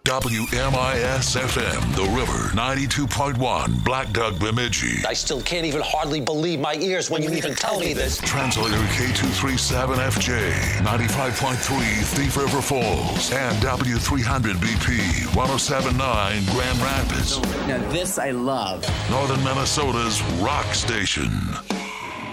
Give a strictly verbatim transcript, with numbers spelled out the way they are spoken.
W M I S F M, The River, ninety-two point one, Black Duck, Bemidji. I still can't even hardly believe my ears when you even tell me this. Translator K two thirty-seven F J, ninety-five point three, Thief River Falls, and W three hundred B P, one oh seven point nine, Grand Rapids. Now this I love. Northern Minnesota's rock station.